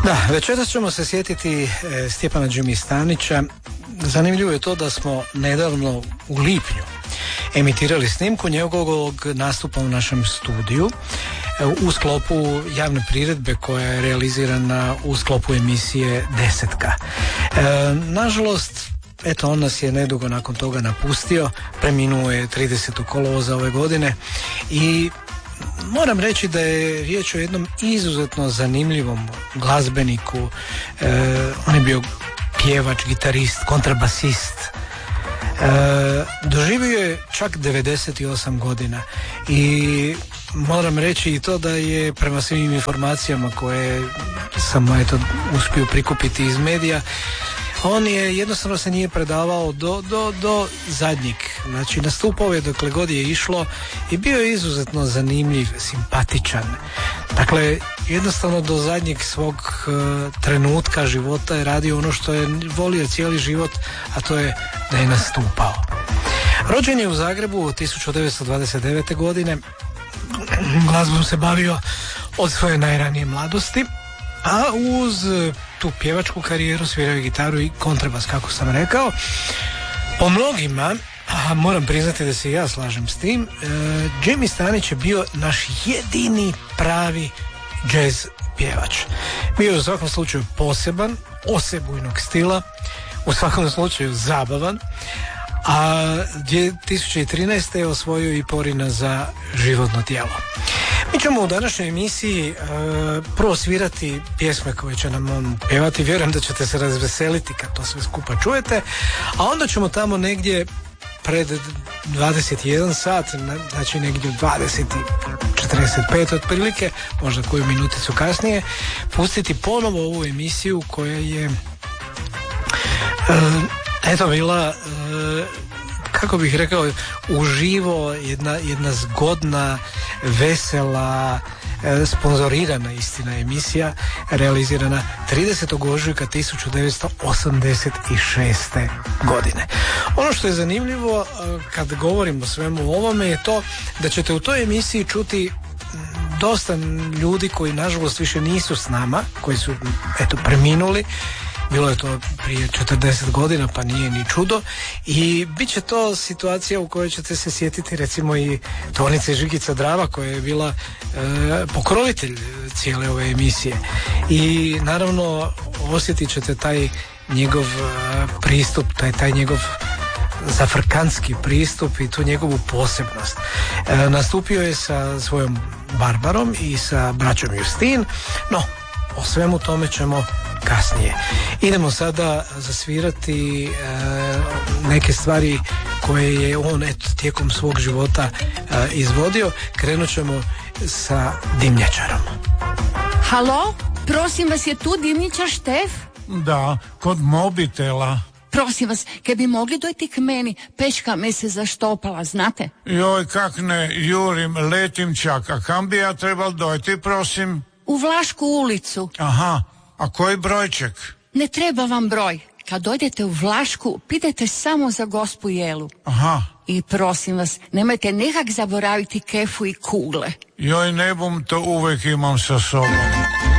Da, večeras ćemo se sjetiti Stjepana Jimmy Stanića. Zanimljivo je to da smo nedavno u lipnju emitirali snimku njegovog nastupa u našem studiju u sklopu javne priredbe koja je realizirana u sklopu emisije Desetka. Nažalost, eto, on nas je nedugo nakon toga napustio, preminuo je 30. kolovoza ove godine i moram reći da je riječ o jednom izuzetno zanimljivom glazbeniku. On je bio pjevač, gitarist, kontrabasist. Doživio je čak 98 godina i moram reći i to da je prema svim informacijama koje sam uspio prikupiti iz medija, on je jednostavno se nije predavao do zadnjeg. Znači, nastupao je dokle god je išlo i bio je izuzetno zanimljiv, simpatičan. Dakle, jednostavno do zadnjeg svog trenutka života je radio ono što je volio cijeli život, a to je da je nastupao. Rođen je u Zagrebu 1929. godine. Glazbom se bavio od svoje najranije mladosti, a uz tu pjevačku karijeru svirao je gitaru i kontrabas, kako sam rekao. Po mnogima, a moram priznati da se i ja slažem s tim, Jimmy Stanić je bio naš jedini pravi jazz pjevač. Bio je u svakom slučaju poseban, osebujnog stila, u svakom slučaju zabavan, a 2013. je osvojio i Porina za životno tijelo. Mi ćemo u današnjoj emisiji prvo svirati pjesme koje će nam on pjevati. Vjerujem da ćete se razveseliti kad to sve skupa čujete, a onda ćemo tamo negdje pred 21 sat, znači negdje u 20:45 otprilike, možda koju minuticu kasnije, pustiti ponovo ovu emisiju koja je bila, kako bih rekao, uživo jedna zgodna, vesela, sponzorirana, istina, emisija realizirana 30. ožujka 1986. godine. Ono što je zanimljivo kad govorimo o svemu ovome je to da ćete u toj emisiji čuti dosta ljudi koji nažalost više nisu s nama, koji su preminuli. Bilo je to prije 40 godina, pa nije ni čudo, i bit će to situacija u kojoj ćete se sjetiti recimo i Tonice Žigica Drava, koja je bila pokrovitelj cijele ove emisije, i naravno osjetit ćete taj njegov pristup, taj njegov zafrkantski pristup i tu njegovu posebnost. Nastupio je sa svojom Barbarom i sa braćom Justin, no o svemu tome ćemo kasnije. Idemo sada zasvirati neke stvari koje je on tijekom svog života izvodio. Krenut ćemo sa Dimnjačarom. Halo, prosim vas, je tu Dimnjičar Štef? Da, kod mobitela. Prosim vas, kad bi mogli dojti k meni, pečka me se zaštopala, znate? Joj, kak ne, jurim, letim čak, a kam bi ja trebal dojti, prosim? U Vlašku ulicu. Aha, a koji brojček? Ne treba vam broj. Kad dojdete u Vlašku, pitajte samo za gospu Jelu. Aha. I prosim vas, nemojte nekak zaboraviti kefu i kugle. Joj, ne bom, to uvijek imam sa sobom.